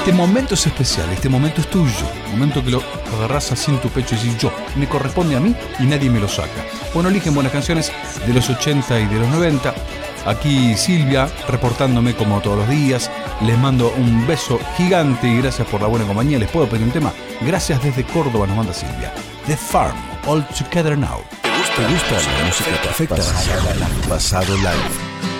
Este momento es especial, este momento es tuyo. Momento que lo agarrás así en tu pecho y decís, yo, me corresponde a mí y nadie me lo saca. Bueno, eligen buenas canciones de los 80 y de los 90. Aquí Silvia, reportándome como todos los días. Les mando un beso gigante y gracias por la buena compañía. ¿Les puedo pedir un tema? Gracias desde Córdoba nos manda Silvia. The Farm, All Together Now. ¿Te gusta la música perfecta? Pasado Live.